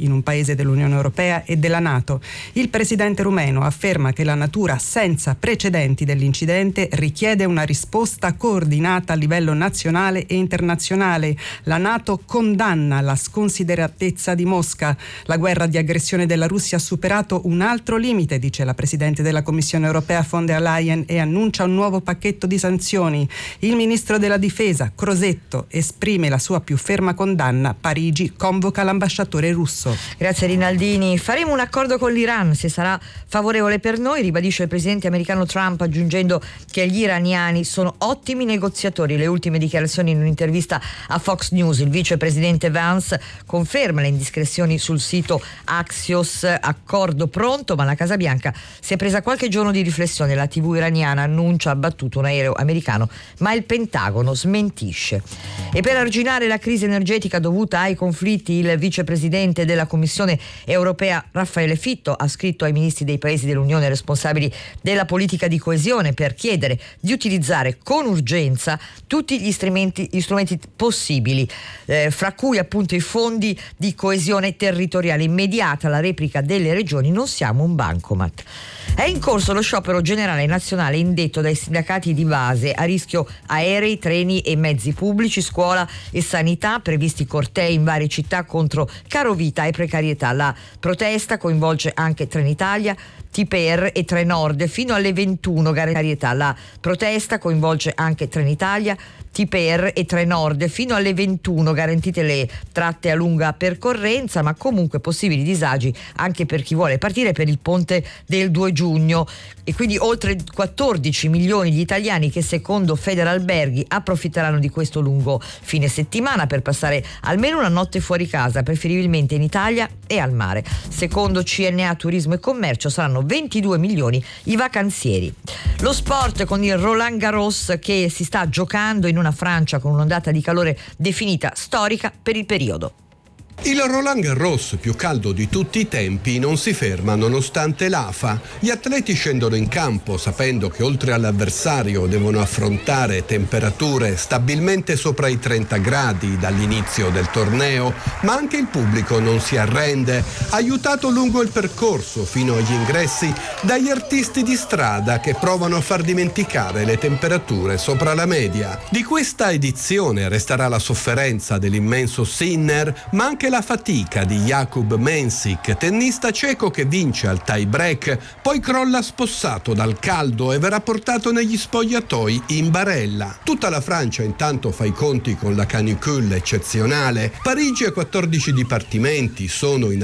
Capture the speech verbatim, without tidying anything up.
in un paese dell'Unione Europea e della NATO. Il presidente rumeno afferma che la natura senza precedenti dell'incidente richiede una risposta coordinata a livello nazionale e internazionale. La NATO condanna la sconsideratezza di Mosca. La guerra di aggressione della Russia ha superato un altro limite, dice la presidente della Commissione Europea von der Leyen, e annuncia un nuovo pacchetto di sanzioni. Il ministro della Difesa, Crosetto, esprime la sua più ferma condanna. Parigi convoca l'ambasciatore russo. Grazie Rinaldini. Faremo un accordo con l'Iran se sarà favorevole per noi, ribadisce il presidente americano Trump, aggiungendo che gli iraniani sono ottimi negoziatori. Le ultime dichiarazioni in un'intervista a Fox News. Il vicepresidente Vance conferma le indiscrezioni sul sito Axios, accordo pronto, ma la Casa Bianca si è presa qualche giorno di riflessione. La tivù iraniana annuncia abbattuto un aereo americano, ma il Pentagono smentisce. E per arginare la crisi energetica dovuta ai conflitti, il vicepresidente della Commissione Europea Raffaele Fitto ha scritto ai ministri dei paesi dell'Unione responsabili della politica di coesione per chiedere di utilizzare con urgenza tutti gli strumenti, gli strumenti possibili, eh, fra cui appunto i fondi di coesione territoriale immediata, la replica delle regioni. Non siamo un bancomat. È in corso lo sciopero generale nazionale indetto dai sindacati di base, a rischio aerei, treni e mezzi pubblici, scuola e sanità, previsti cortei in varie città contro carovita e precarietà. La protesta coinvolge anche Trenitalia, T P R e Trenord fino alle ventuno. Precarietà. La protesta coinvolge anche Trenitalia, T P R e Trenord fino alle ventuno, garantite le tratte a lunga percorrenza, ma comunque possibili disagi anche per chi vuole partire per il ponte del due giugno. E quindi oltre quattordici milioni gli italiani che secondo Federalberghi approfitteranno di questo lungo fine settimana per passare almeno una notte fuori casa, preferibilmente in Italia e al mare. Secondo C N A Turismo e Commercio saranno ventidue milioni i vacanzieri. Lo sport con il Roland Garros che si sta giocando in una Francia con un'ondata di calore definita storica per il periodo. Il Roland Garros, più caldo di tutti i tempi, non si ferma nonostante l'afa. Gli atleti scendono in campo sapendo che oltre all'avversario devono affrontare temperature stabilmente sopra i trenta gradi dall'inizio del torneo, ma anche il pubblico non si arrende, aiutato lungo il percorso fino agli ingressi dagli artisti di strada che provano a far dimenticare le temperature sopra la media. Di questa edizione resterà la sofferenza dell'immenso Sinner, ma anche la fatica di Jakub Mensik, tennista ceco che vince al tie break, poi crolla spossato dal caldo e verrà portato negli spogliatoi in barella. Tutta la Francia intanto fa i conti con la canicule eccezionale. Parigi e quattordici dipartimenti sono in